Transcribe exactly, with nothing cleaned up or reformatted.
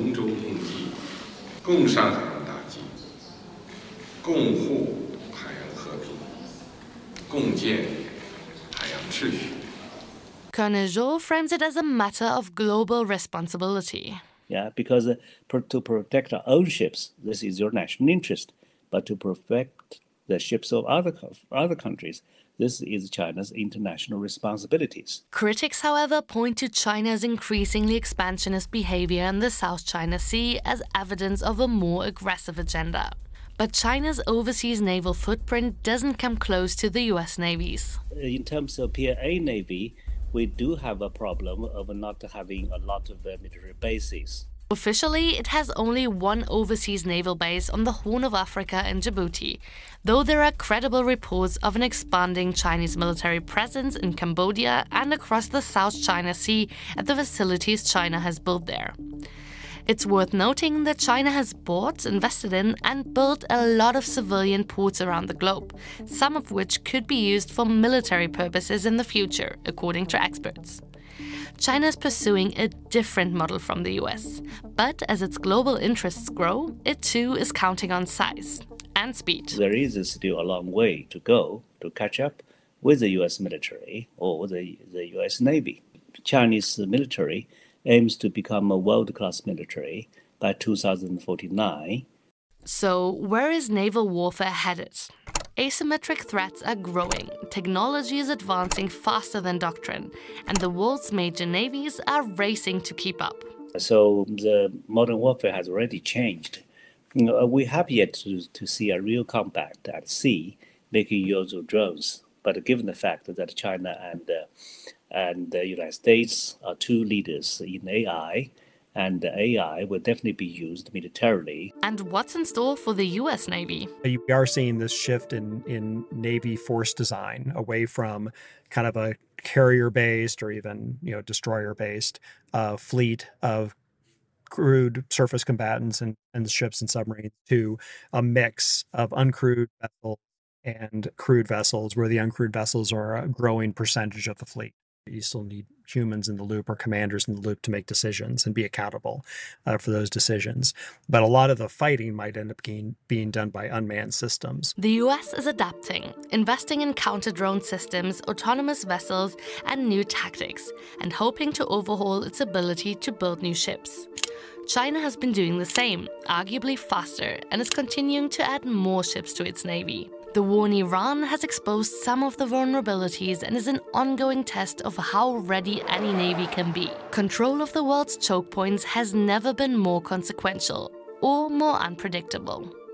同舟共济，共上海洋大计，共护海洋和平，共建海洋秩序。 Colonel Zhou frames it as a matter of global responsibility. Yeah, because uh, pro to protect our own ships, this is your national interest. But to protect the ships of other, other countries, this is China's international responsibilities. Critics, however, point to China's increasingly expansionist behavior in the South China Sea as evidence of a more aggressive agenda. But China's overseas naval footprint doesn't come close to the U S Navy's. In terms of P L A Navy, we do have a problem of not having a lot of uh, military bases. Officially, it has only one overseas naval base on the Horn of Africa in Djibouti, though there are credible reports of an expanding Chinese military presence in Cambodia and across the South China Sea at the facilities China has built there. It's worth noting that China has bought, invested in, and built a lot of civilian ports around the globe, some of which could be used for military purposes in the future, according to experts. China is pursuing a different model from the U S, but as its global interests grow, it too is counting on size and speed. There is still a long way to go to catch up with the U S military or the, the U S Navy. Chinese military aims to become a world-class military by two thousand forty-nine. So where is naval warfare headed? Asymmetric threats are growing, technology is advancing faster than doctrine, and the world's major navies are racing to keep up. So the modern warfare has already changed. You know, we have yet to, to see a real combat at sea making use of drones. But given the fact that China and, uh, and the United States are two leaders in A I, and A I will definitely be used militarily. And what's in store for the U S Navy? We are seeing this shift in, in Navy force design away from kind of a carrier-based or even, you know, destroyer-based uh, fleet of crewed surface combatants and, and ships and submarines to a mix of uncrewed vessels and crewed vessels, where the uncrewed vessels are a growing percentage of the fleet. You still need humans in the loop or commanders in the loop to make decisions and be accountable uh, for those decisions. But a lot of the fighting might end up being, being done by unmanned systems. The U S is adapting, investing in counter-drone systems, autonomous vessels, and new tactics, and hoping to overhaul its ability to build new ships. China has been doing the same, arguably faster, and is continuing to add more ships to its navy. The war in Iran has exposed some of the vulnerabilities and is an ongoing test of how ready any navy can be. Control of the world's choke points has never been more consequential or more unpredictable.